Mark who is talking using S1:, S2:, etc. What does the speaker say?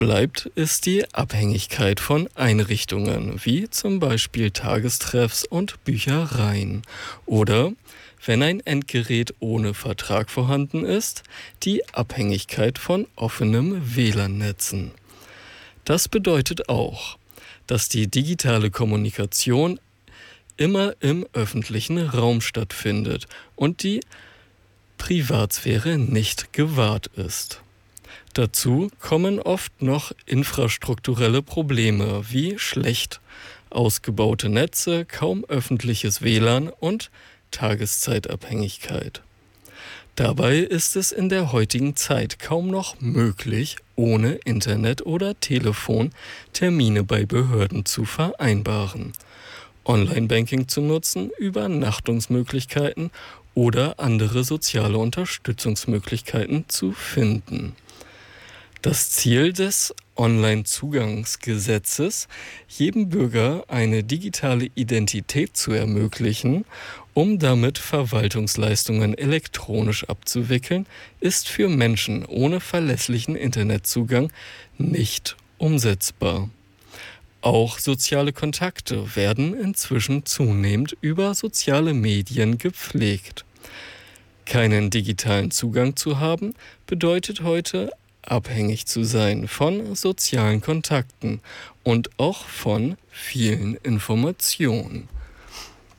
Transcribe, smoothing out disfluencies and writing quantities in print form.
S1: Bleibt, ist die Abhängigkeit von Einrichtungen, wie zum Beispiel Tagestreffs und Büchereien. Oder, wenn ein Endgerät ohne Vertrag vorhanden ist, die Abhängigkeit von offenem WLAN-Netzen. Das bedeutet auch, dass die digitale Kommunikation immer im öffentlichen Raum stattfindet und die Privatsphäre nicht gewahrt ist. Dazu kommen oft noch infrastrukturelle Probleme wie schlecht ausgebaute Netze, kaum öffentliches WLAN und Tageszeitabhängigkeit. Dabei ist es in der heutigen Zeit kaum noch möglich, ohne Internet oder Telefon Termine bei Behörden zu vereinbaren, Online-Banking zu nutzen, Übernachtungsmöglichkeiten oder andere soziale Unterstützungsmöglichkeiten zu finden. Das Ziel des Onlinezugangsgesetzes, jedem Bürger eine digitale Identität zu ermöglichen, um damit Verwaltungsleistungen elektronisch abzuwickeln, ist für Menschen ohne verlässlichen Internetzugang nicht umsetzbar. Auch soziale Kontakte werden inzwischen zunehmend über soziale Medien gepflegt. Keinen digitalen Zugang zu haben, bedeutet heute abhängig zu sein von sozialen Kontakten und auch von vielen Informationen.